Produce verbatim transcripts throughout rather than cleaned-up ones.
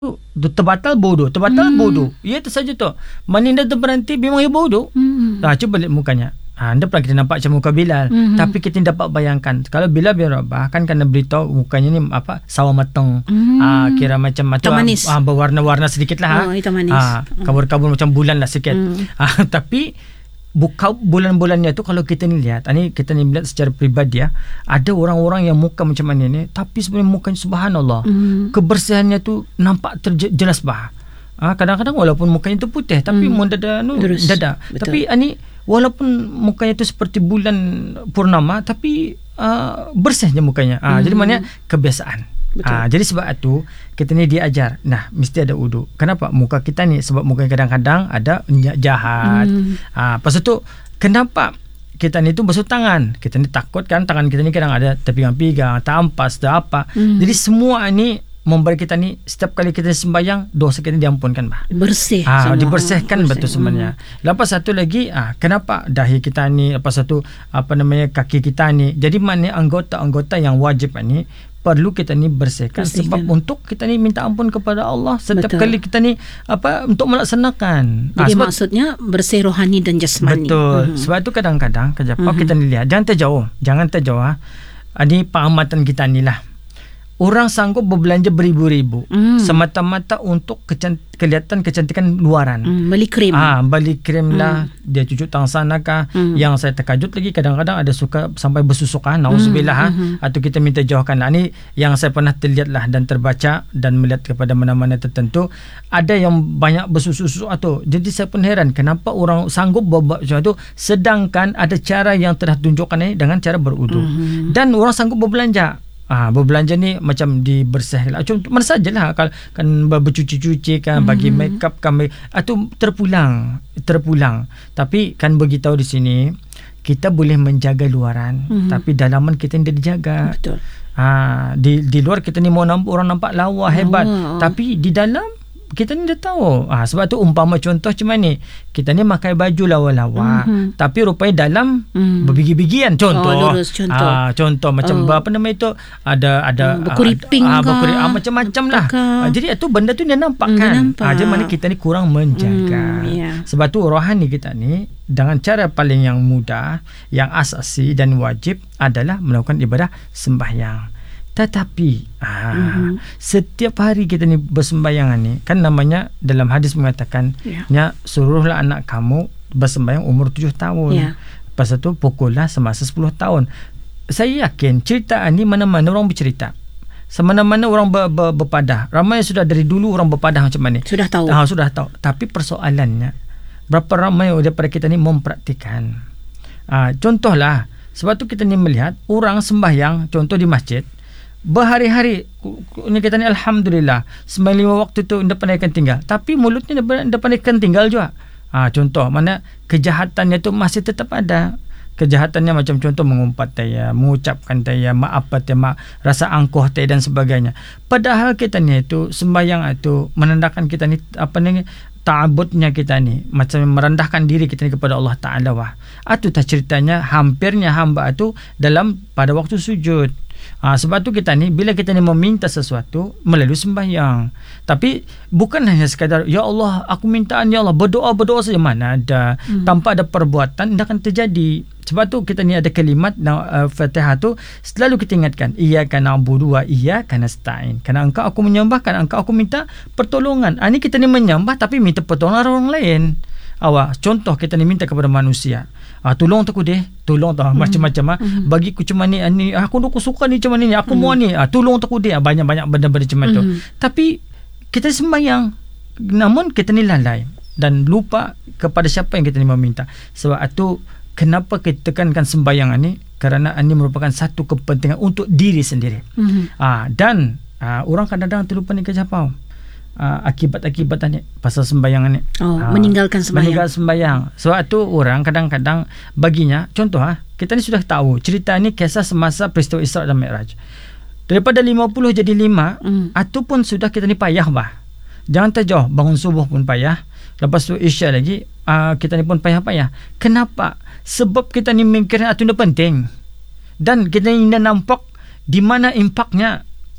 terbatal bodoh, terbatal hmm. bodoh. Ya, itu saja tu. Mana dah terberhenti memang ia bodoh. Hmm. Ah, cuba lihat mukanya. Ha, anda pernah kita nampak macam muka Bilal. Hmm. Tapi kita dapat bayangkan kalau Bilal bin Rabah kan kena beritahu mukanya ni apa sawo matang. Hmm. Ah, kira macam macam ah, berwarna-warna sedikit lah. Oh, hitam manis. Ah, kabur-kabur hmm. macam bulan lah sikit. Hmm. Ah, tapi buka bulan-bulannya tu kalau kita ni lihat, ini kita ni lihat secara peribadi ya, ada orang-orang yang muka macam mana ni, tapi sebenarnya mukanya subhanallah, mm. kebersihannya tu nampak terjelas bah. Ha, kadang-kadang walaupun mukanya tu putih, tapi mm. mun dada nu dada. Tapi ini walaupun mukanya tu seperti bulan purnama, tapi uh, bersihnya mukanya. Ha, mm. Jadi maknanya kebiasaan. Ah, jadi sebab itu kita ni diajar, nah mesti ada wudu. Kenapa? Muka kita ni sebab muka kadang-kadang ada jahat. Hmm. Ah, pasal tu kenapa kita ni tu basuh tangan? Kita ni takut kan tangan kita ni kadang ada terpigang-pigang, tampas, ada apa. Hmm. Jadi semua ni memberi kita ni setiap kali kita sembahyang dosa kita diampunkan bah. Bersih. Ah, dibersihkan betul sebenarnya. Hmm. Lepas satu lagi, ah kenapa dahi kita ni, lepas satu apa namanya kaki kita ni. Jadi mana anggota-anggota yang wajib ni perlu kita ni bersihkan, bersihkan. Sebab untuk kita ni minta ampun kepada Allah setiap betul. Kali kita ni apa untuk melaksanakan. Jadi ha, maksudnya bersih rohani dan jasmani. Betul. Hmm. Sebab itu kadang-kadang kejap hmm. kita ni lihat jangan terjauh, jangan terjauh. Ha. Ini pengamatan kita ni lah. Orang sanggup berbelanja beribu-ribu hmm. semata-mata untuk kecant- kelihatan kecantikan luaran. Hmm, beli krim. Ah, beli krim lah, hmm. dia cucuk tangan sana kah. Hmm. Yang saya terkajut lagi kadang-kadang ada suka sampai bersusuk ah, nauzubillah hmm. ha. Atau kita minta jauhkan lah. Ini yang saya pernah terlihat lah dan terbaca dan melihat kepada mana-mana tertentu. Ada yang banyak bersusuk-susuk atau. Jadi saya pun heran kenapa orang sanggup buat macam itu sedangkan ada cara yang telah tunjukkan ni dengan cara berudu. Hmm. Dan orang sanggup berbelanja. Ah, berbelanja ni macam dibersih lah. Cuma mana sajalah kalau kan bercuci-cuci kan, bagi mm-hmm. make up kan, atau terpulang, terpulang. Tapi kan beritahu di sini kita boleh menjaga luaran, mm-hmm. tapi dalaman kita tidak dijaga. Betul. Ah, di di luar kita ni mau nampak, orang nampak lawa hebat, oh. tapi di dalam kita ni dah tahu. Ah, sebab tu umpama contoh macam ni. Kita ni pakai baju lawa-lawa. Mm-hmm. Tapi rupanya dalam mm. berbigi-bigian. Contoh. Oh, lurus, contoh. Ah, contoh macam oh. apa nama itu? Ada ada mm, berkuriping ah, berkuri, ah, macam-macam lah. Ah, jadi itu benda tu dia nampak mm, kan. Nampak. Ah, jadi mana kita ni kurang menjaga. Mm, yeah. Sebab tu rohani kita ni dengan cara paling yang mudah, yang asasi dan wajib adalah melakukan ibadah sembahyang. Tetapi ah, mm-hmm. setiap hari kita ni bersembahyang ni kan namanya dalam hadis mengatakan yeah. ya, suruhlah anak kamu bersembahyang umur tujuh tahun. Yeah. Lepas tu pukullah semasa sepuluh tahun. Saya yakin cerita ni mana-mana orang bercerita. Semana-mana orang ber, ber, berpadah. Ramai sudah dari dulu orang berpadah macam mana. Sudah tahu. Ah, sudah tahu. Tapi persoalannya berapa ramai daripada kita ni mempraktikan. Ah, contohlah sebab tu kita ni melihat orang sembahyang contoh di masjid berhari-hari ni kita ni alhamdulillah sembilan lima waktu tu dia pandaikan tinggal tapi mulutnya dia, dia pandaikan tinggal juga. Ha, contoh mana kejahatannya tu masih tetap ada. Kejahatannya macam contoh mengumpat taya, mengucapkan taya, maaf taya, ma, rasa angkuh taya dan sebagainya. Padahal kita ni tu sembahyang itu menandakan kita ni apa ni ta'abudnya kita ni macam merendahkan diri kita ni kepada Allah Ta'ala wah. Itu tak ceritanya hampirnya hamba itu dalam pada waktu sujud. Ha, sebab tu kita ni bila kita ni meminta sesuatu melalui sembahyang. Tapi bukan hanya sekadar ya Allah aku mintaan ya Allah berdoa-berdoa saja, mana ada hmm. tanpa ada perbuatan tidak akan terjadi. Sebab tu kita ni ada kalimat uh, Fatihah tu selalu kita ingatkan iyyaka na'budu wa iyyaka nasta'in. Kerana engkau aku menyembah, kerana engkau aku minta pertolongan. Ha, ni kita ni menyembah tapi minta pertolongan orang lain. Awak contoh kita ni minta kepada manusia. Ah, tolong aku deh, tolong tau mm-hmm. macam-macam ah. Mm-hmm. Bagi aku cuma ni, ni aku aku suka ni cuma ni, aku mm-hmm. mau ni. Ah, tolong aku deh, banyak-banyak benda-benda macam mm-hmm. tu. Tapi kita sembahyang namun kita ni lalai dan lupa kepada siapa yang kita ni meminta. Sebab itu kenapa kita tekankan sembahyang ni? Kerana ini merupakan satu kepentingan untuk diri sendiri. Mm-hmm. Ah, dan ah, orang kadang-kadang terlupa ni kejapau. Uh, akibat-akibatannya pasal sembahyang ni. Oh, uh, meninggalkan sembahyang. Meninggal sembahyang. Sebab tu orang kadang-kadang baginya contoh ah, kita ni sudah tahu cerita ni kisah semasa peristiwa Isra dan Mi'raj. Daripada lima puluh jadi lima, mm. ataupun sudah kita ni payah bah. Jangan terjauh bangun subuh pun payah. Lepas tu Isya lagi uh, kita ni pun payah-payah. Kenapa? Sebab kita ni mikirnya itu penting. Dan kita ni nampak di mana impaknya.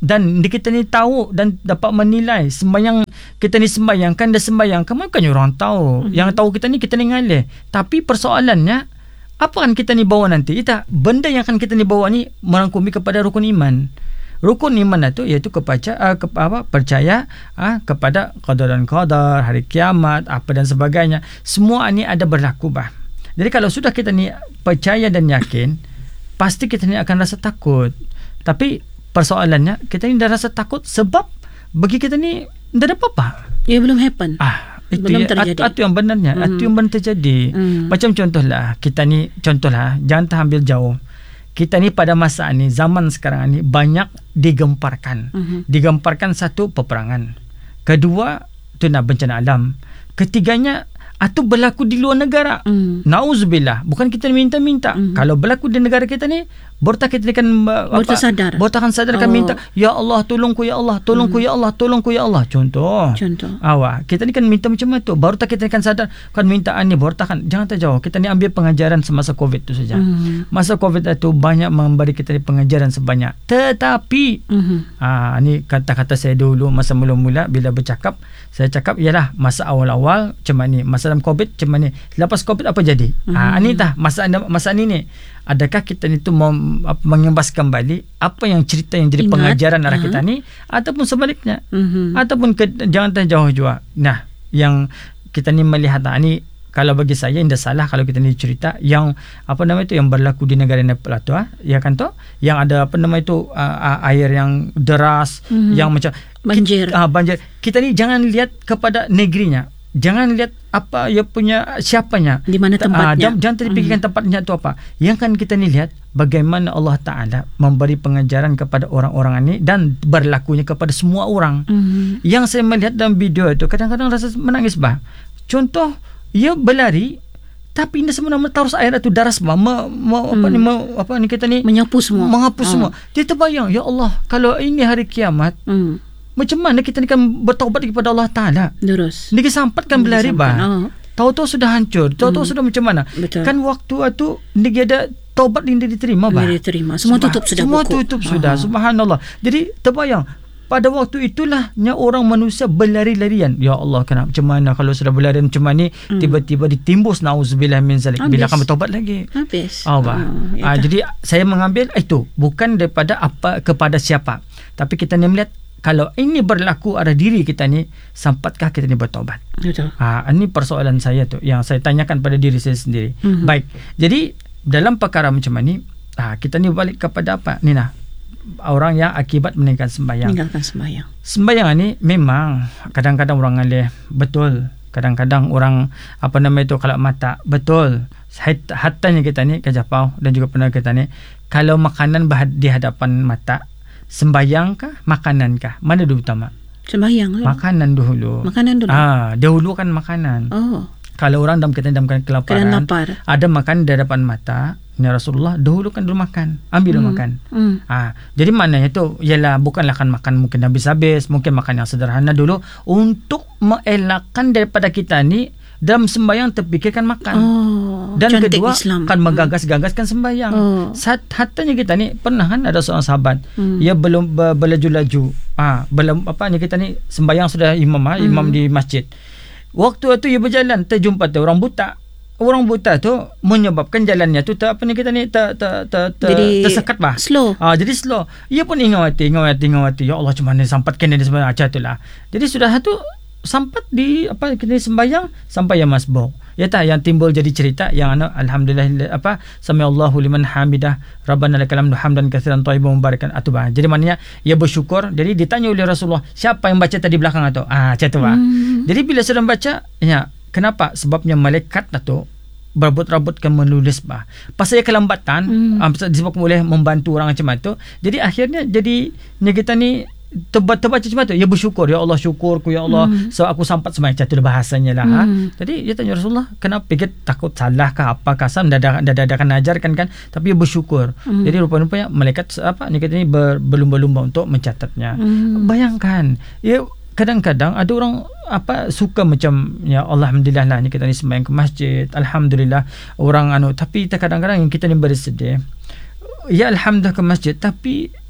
dan kita ni tahu dan dapat menilai sembahyang kita ni sembahyang kan dah sembahyang kan kan orang tahu. Mm-hmm. Yang tahu kita ni kita ni ngalih. Tapi persoalannya apa kan kita ni bawa nanti? Kita benda yang akan kita ni bawa ni merangkumi kepada rukun iman. Rukun iman itu iaitu kepercaya, uh, ke, apa, percaya uh, kepada qadar dan qadar, hari kiamat, apa dan sebagainya. Semua ni ada berlaku bah. Jadi kalau sudah kita ni percaya dan yakin, pasti kita ni akan rasa takut. Tapi persoalannya kita ni dah rasa takut sebab bagi kita ni dah ada apa-apa. Ya belum happen. Ah, itu belum ya, terjadi. Itu yang benarnya, mm. itu yang benar terjadi. Mm. Macam contohlah kita ni, contohlah jangan terambil jauh. Kita ni pada masa ni, zaman sekarang ni banyak digemparkan. Mm-hmm. Digemparkan satu peperangan. Kedua tu nak bencana alam. Ketiganya atau berlaku di luar negara. Mm. Nauzubillah. Bukan kita minta-minta. Mm. Kalau berlaku di negara kita ni, borta kita akan borta sadar. Borta akan sadar akan oh. minta, ya Allah tolongku ya Allah, tolongku mm. ya Allah, tolongku ya Allah. Contoh. Contoh. Awak, kita ni kan minta macam tu. Baru tak kita akan sadar kan mintaan ni borta kan. Jangan terjauh. Kita ni ambil pengajaran semasa Covid tu saja. Mm. Masa Covid itu banyak memberi kita ni pengajaran sebanyak. Tetapi mm-hmm. ah ni kata-kata saya dulu masa mula-mula bila bercakap, saya cakap ialah masa awal-awal macam ni, masa dalam Covid macam ni. Lepas Covid apa jadi? Mm. Ah ni tah masa masa ni ni. Adakah kita ni tu mau mengembaskan balik apa yang cerita yang jadi Ingat. pengajaran arah uh-huh. kita ni ataupun sebaliknya uh-huh. ataupun ke, jangan terjauh juga. Nah, yang kita ni melihat ni kalau bagi saya tidak salah kalau kita ni cerita yang apa nama itu yang berlaku di negara Nepal tu ah ya kan tu yang ada apa nama itu uh, air yang deras uh-huh. yang macam banjir. Kita, uh, banjir. Kita ni jangan lihat kepada negerinya. Jangan lihat apa ia punya siapanya di mana tempatnya. Uh, jangan terfikirkan mm. tempatnya itu apa. Yang kan kita ni lihat bagaimana Allah Taala memberi pengajaran kepada orang-orang ini dan berlakunya kepada semua orang. Mm. Yang saya melihat dalam video itu kadang-kadang rasa menangis bah. Contoh ia berlari tapi ini sebenarnya terus air itu daras bah. Me, me, mm. apa ni me, apa ni kita ni menyapu semua. Menghapus oh. semua. Dia terbayang ya Allah kalau ini hari kiamat. Mm. Macam mana kita ni kan bertaubat kepada Allah Ta'ala. Terus. Ni kesampatkan berlari bah. Oh. Tahu-tahu sudah hancur. Tahu-tahu hmm. sudah macam mana. Betul. Kan waktu itu ni ada taubat ni diterima bah. Diterima. Semua Subhan, tutup sudah Semua buku. tutup oh. sudah. Subhanallah. Jadi terbayang. Pada waktu itulah nya orang manusia berlari-larian. Ya Allah kenapa macam mana kalau sudah berlari macam ni hmm. tiba-tiba ditimbus nauzubillah min zalik. Bila akan bertaubat lagi. Habis. Oh, bah. oh, ah, jadi saya mengambil itu bukan daripada apa kepada siapa. Tapi kita ni melihat kalau ini berlaku ada diri kita ni, sampatkah kita ni bertaubat? Betul. Ha, ini persoalan saya tu yang saya tanyakan pada diri saya sendiri. Mm-hmm. Baik. Jadi dalam perkara macam ni, ha, kita ni balik kepada apa? Ni nah. Orang yang akibat meninggalkan sembahyang. Meninggalkan sembahyang. Sembahyang ni memang kadang-kadang orang ngalih, betul. Kadang-kadang orang apa nama itu kalau mata, betul. Hatanya kita ni kejapau dan juga pernah kita ni kalau makanan di hadapan mata sembahyang kah, makanan kah? Mana dulu utama? Sembahyang lah. Makanan dulu. Makanan dulu. Ah, dahulu kan makanan. Oh. Kalau orang dalam keadaan dalam kelaparan, lapar. ada makan di hadapan mata, ya Rasulullah dahulu kan dulu makan, ambil dulu hmm. makan. Hmm. Ah, jadi maknanya tu ialah bukanlah kan makan mungkin habis-habis, mungkin makan yang sederhana dulu untuk mengelakkan daripada kita ni dalam sembahyang terfikirkan makan. Oh, dan kedua Islam. kan menggagas-gagaskan sembahyang. Oh. Saat hatanya kita ni pernah kan ada seorang sahabat, hmm. ia belum ber, berlaju-laju. Ah, belum apa ni kita ni sembahyang sudah imam ah, hmm. imam di masjid. Waktu itu ia berjalan terjumpa tu orang buta. Orang buta tu menyebabkan jalannya tu ter, apa ni kita ni ter, ter, ter, ter, tersekat bah. Slow. Ah, jadi slow. Ia pun ingawati, ingawati, ingawati. Ya Allah macam mana sampatkan dia sembahyang aja itulah. Jadi sudah satu sampai di apa kita sembahyang sampai yang masbuk. Ya tak yang timbul jadi cerita yang anu alhamdulillah apa samiallahu liman hamidah rabbana lakal hamdu hamdan katsiran thayyiban mubarakan atubah. Jadi maknanya ia bersyukur. Jadi ditanya oleh Rasulullah, siapa yang baca tadi belakang atau ah macam tu bah. Hmm. Jadi bila sedang baca ya kenapa? Sebabnya malaikat tu berebut-rebutkan menulis bah. Pasal kelambatan hmm. um, disebabkan oleh membantu orang macam tu. Jadi akhirnya jadi ni kita ni terbaca macam tu, ya bersyukur, ya Allah syukurku ya Allah hmm. so aku sampai semacam tu bahasanya lah. Hmm. Ha? Jadi dia tanya Rasulullah, kenapa fikir takut salah ke apa kasam dah dah dah akan ajarkan kan, tapi dia bersyukur. Hmm. Jadi rupa-rupanya malaikat apa ni kita ni ber, berlumba-lumba untuk mencatatnya. Hmm. Bayangkan, ya kadang-kadang ada orang apa suka macam ya alhamdulillah lah ni kita ni sembahyang ke masjid, alhamdulillah orang anu, tapi kadang-kadang yang kita ni bersedih, ya alhamdulillah ke masjid tapi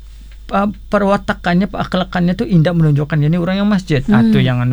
uh, perwatakannya, perakhlakannya tu indah menunjukkan dia ni orang yang masjid. Hmm. Ah, tu yang